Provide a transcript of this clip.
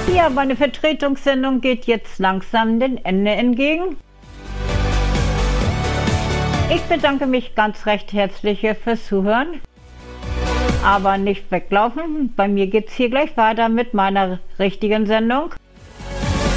Ja, meine Vertretungssendung geht jetzt langsam dem Ende entgegen. Ich bedanke mich ganz recht herzlich fürs Zuhören. Aber nicht weglaufen, bei mir geht es hier gleich weiter mit meiner richtigen Sendung.